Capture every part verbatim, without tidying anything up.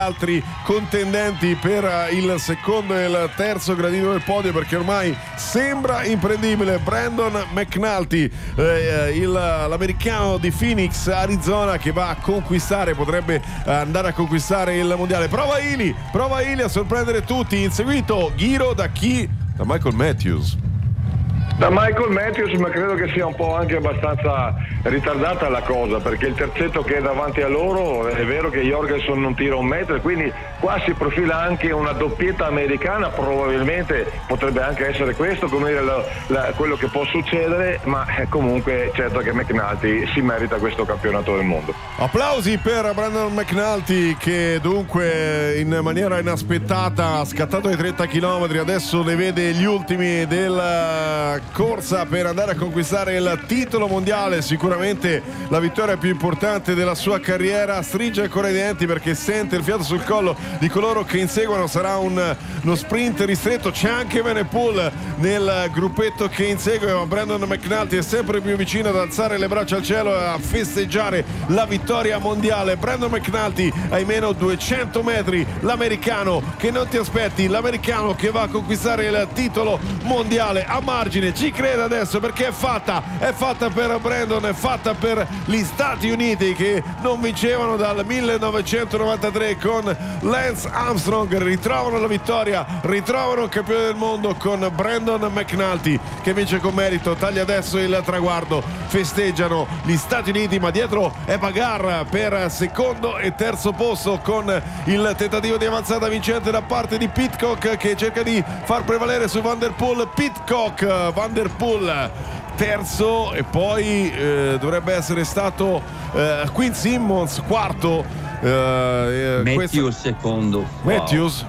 altri contendenti per il secondo e il terzo gradino del podio, perché ormai sembra imprendibile. Brandon McNulty, eh, il, l'americano di Phoenix, Arizona, che va a conquistare, potrebbe andare a conquistare il mondiale. Prova Ili, prova Ili a sorprendere tutti, inseguito Ghiro da chi? Da Michael Matthews. Da Michael Matthews, ma credo che sia un po' anche abbastanza ritardata la cosa, perché il terzetto che è davanti a loro, è vero che Jorgensen non tira un metro, quindi qua si profila anche una doppietta americana, probabilmente potrebbe anche essere questo, come dire, la, la, quello che può succedere, ma comunque certo che McNulty si merita questo campionato del mondo. Applausi per Brandon McNulty, che dunque in maniera inaspettata ha scattato i trenta chilometri, adesso ne vede gli ultimi della corsa per andare a conquistare il titolo mondiale, sicuramente la vittoria più importante della sua carriera. Stringe ancora i denti perché sente il fiato sul collo di coloro che inseguono. Sarà un, uno sprint ristretto, c'è anche Venepool nel gruppetto che insegue, ma Brandon McNulty è sempre più vicino ad alzare le braccia al cielo e a festeggiare la vittoria mondiale. Brandon McNulty ai meno duecento metri, l'americano che non ti aspetti, l'americano che va a conquistare il titolo mondiale a margine. Ci crede adesso perché è fatta, è fatta per Brandon, è fatta per gli Stati Uniti, che non vincevano dal millenovecentonovantatré con Lance Armstrong. Ritrovano la vittoria, ritrovano il campione del mondo con Brandon McNulty che vince con merito, taglia adesso il traguardo, festeggiano gli Stati Uniti, ma dietro è Bagar per secondo e terzo posto, con il tentativo di avanzata vincente da parte di Pidcock che cerca di far prevalere su Van der Poel. Pidcock, Van der Poel terzo, e poi eh, dovrebbe essere stato eh, Quinn Simmons quarto, eh, Matthews questo... secondo. Matthews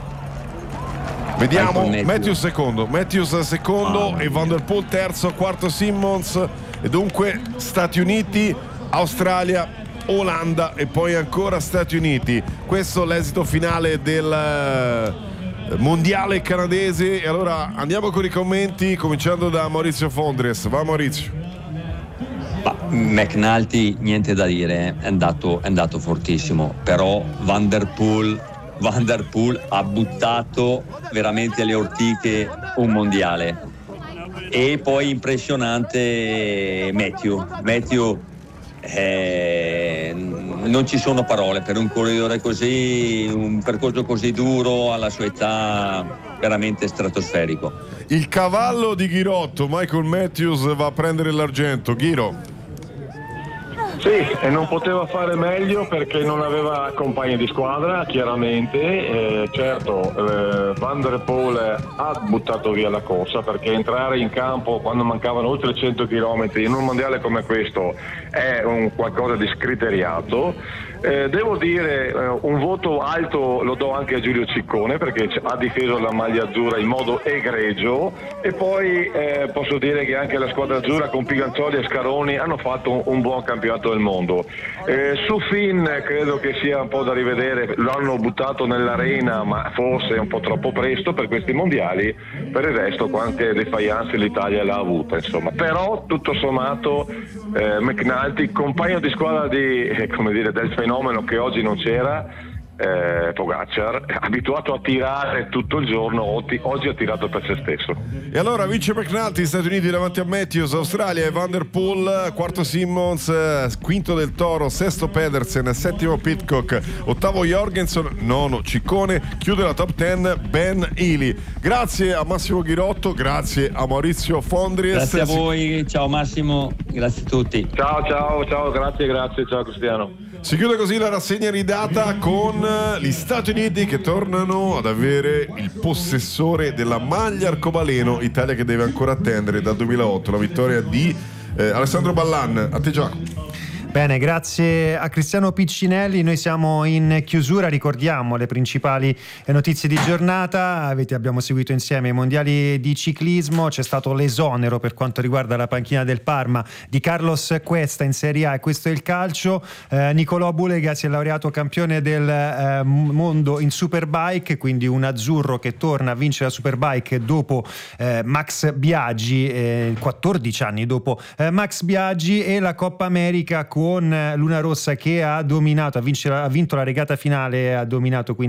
wow. Vediamo, Matthews. Matthews secondo, Matthews secondo oh, e Van der Poel terzo, quarto Simmons, e dunque Stati Uniti, Australia, Olanda e poi ancora Stati Uniti. Questo l'esito finale del mondiale canadese. E allora andiamo con i commenti, cominciando da Maurizio Fondres. Va Maurizio. Ma McNulty niente da dire, è andato, è andato fortissimo, però Van der Poel Van der Poel ha buttato veramente alle ortiche un mondiale. E poi impressionante Matthew Matthew eh, non ci sono parole per un corridore così, un percorso così duro alla sua età, veramente stratosferico. Il cavallo di Ghirotto, Michael Matthews, va a prendere l'argento. Ghiro. Sì, e non poteva fare meglio perché non aveva compagni di squadra, chiaramente. Eh, certo, eh, Van der Poel ha buttato via la corsa, perché entrare in campo quando mancavano oltre cento chilometri in un mondiale come questo è un qualcosa di scriteriato. Eh, devo dire, eh, un voto alto lo do anche a Giulio Ciccone, perché ha difeso la maglia azzurra in modo egregio, e poi eh, posso dire che anche la squadra azzurra con Piganzoli e Scaroni hanno fatto un, un buon campionato del mondo. Eh, su Finn credo che sia un po' da rivedere, l'hanno buttato nell'arena, ma forse è un po' troppo presto per questi mondiali. Per il resto quante defiance l'Italia l'ha avuta, insomma. Però tutto sommato eh, McNulty, compagno di squadra di, eh, come dire, del fenomeno che oggi non c'era, eh, Pogacar, abituato a tirare tutto il giorno, oggi ha tirato per se stesso. E allora vince McNulty, Stati Uniti davanti a Matthews, Australia e Van der Poel, quarto Simmons, quinto Del Toro, sesto Pedersen, settimo Pidcock, ottavo Jorgensen, nono Ciccone, chiude la top dieci Ben Ili. Grazie a Massimo Ghirotto, grazie a Maurizio Fondries. Grazie a voi, ciao Massimo, grazie a tutti. Ciao ciao ciao, grazie grazie, ciao Cristiano. Si chiude così la rassegna ridata con gli Stati Uniti che tornano ad avere il possessore della maglia arcobaleno, Italia che deve ancora attendere dal duemilaotto la vittoria di eh, Alessandro Ballan. A te Giacomo. Bene, grazie a Cristiano Piccinelli. Noi siamo in chiusura, ricordiamo le principali notizie di giornata. Avete, abbiamo seguito insieme i mondiali di ciclismo, c'è stato l'esonero per quanto riguarda la panchina del Parma di Carlos Cuesta in Serie A, e questo è il calcio. eh, Nicolò Bulega si è laureato campione del eh, mondo in Superbike, quindi un azzurro che torna a vincere la Superbike dopo eh, Max Biaggi, eh, quattordici anni dopo eh, Max Biaggi, e la Coppa America con Luna Rossa che ha dominato, ha, vince, ha vinto la regata finale, ha dominato quindi